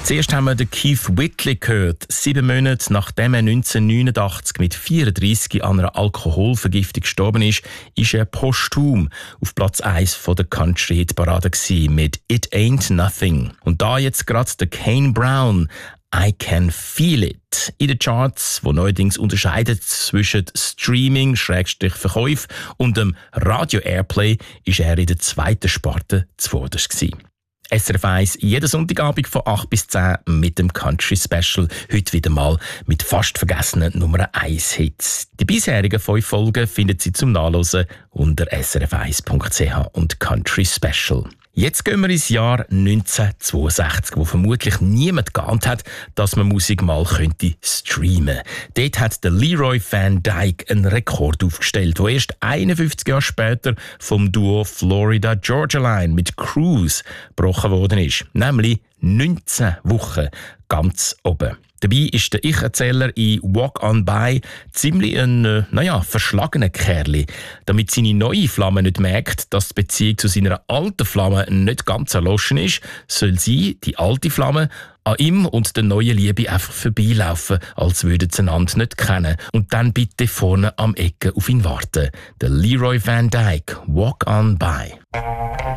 Zuerst haben wir den Keith Whitley gehört. 7 Monate nachdem er 1989 mit 34 an einer Alkoholvergiftung gestorben ist er posthum auf Platz 1 der Country-Hit-Parade mit «It Ain't Nothing». Und da jetzt gerade der Kane Brown, «I Can Feel It». In den Charts, wo neuerdings unterscheidet zwischen Streaming/Verkäufen und dem Radio-Airplay, ist er in der zweiten Sparte zuvorderst gewesen. SRF 1 jeden Sonntagabend von 8 bis 10 mit dem Country Special. Heute wieder mal mit fast vergessenen Nummer 1 Hits. Die bisherigen 5 Folgen finden Sie zum Nachlesen unter srf1.ch und Country Special. Jetzt gehen wir ins Jahr 1962, wo vermutlich niemand geahnt hat, dass man Musik mal streamen könnte. Dort hat der Leroy Van Dyke einen Rekord aufgestellt, der erst 51 Jahre später vom Duo Florida Georgia Line mit Cruise gebrochen worden ist. Nämlich 19 Wochen ganz oben. Dabei ist der Ich-Erzähler in «Walk on By» ziemlich ein, verschlagener Kerl. Damit seine neue Flamme nicht merkt, dass die Beziehung zu seiner alten Flamme nicht ganz erloschen ist, soll sie, die alte Flamme, an ihm und der neuen Liebe einfach vorbeilaufen, als würden sie einander nicht kennen. Und dann bitte vorne am Ecke auf ihn warten. Der Leroy Van Dyke, «Walk on By».